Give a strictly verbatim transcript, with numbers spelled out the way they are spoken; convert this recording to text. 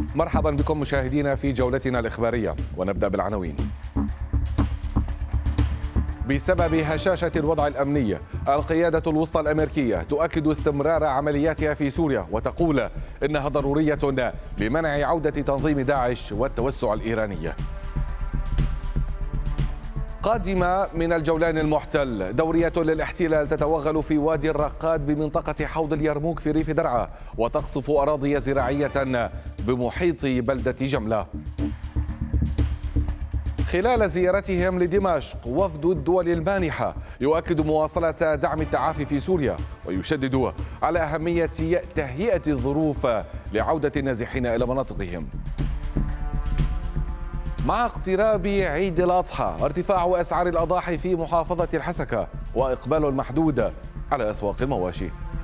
مرحبا بكم مشاهدينا في جولتنا الإخبارية، ونبدأ بالعناوين. بسبب هشاشة الوضع الأمني، القيادة الوسطى الأمريكية تؤكد استمرار عملياتها في سوريا، وتقول إنها ضرورية لمنع عودة تنظيم داعش والتوسع الإيراني. قادمة من الجولان المحتل، دورية للاحتلال تتوغل في وادي الرقاد بمنطقة حوض اليرموك في ريف درعا، وتقصف أراضي زراعية بمحيط بلدة جملة. خلال زيارتهم لدمشق، وفد الدول المانحة يؤكد مواصلة دعم التعافي في سوريا، ويشدد على أهمية تهيئة الظروف لعودة النازحين إلى مناطقهم. مع اقتراب عيد الأضحى، ارتفاع أسعار الأضاحي في محافظة الحسكة، وإقبال محدود على أسواق المواشي.